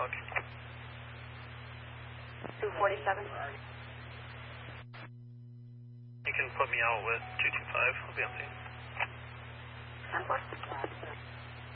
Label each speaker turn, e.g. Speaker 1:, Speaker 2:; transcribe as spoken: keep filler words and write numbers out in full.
Speaker 1: Okay.
Speaker 2: two forty-seven.
Speaker 1: You can put me out with two two five. I'll be on scene.
Speaker 2: ten four.